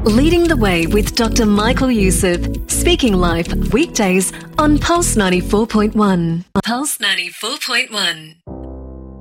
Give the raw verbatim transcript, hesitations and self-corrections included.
Leading the Way with Doctor Michael Youssef. Speaking live weekdays on Pulse ninety-four point one. Pulse ninety-four point one.